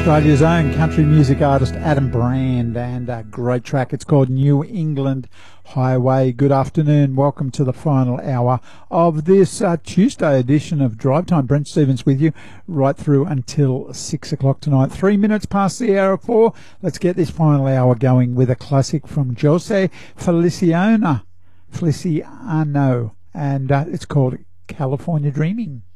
Australia's own country music artist Adam Brand, and a great track. It's called New England Highway. Good afternoon. Welcome to the final hour of this Tuesday edition of Drive Time. Brent Stevens with you right through until 6 o'clock tonight. 3 minutes past the hour of 4. Let's get this final hour going with a classic from Jose Feliciano, and it's called California Dreaming.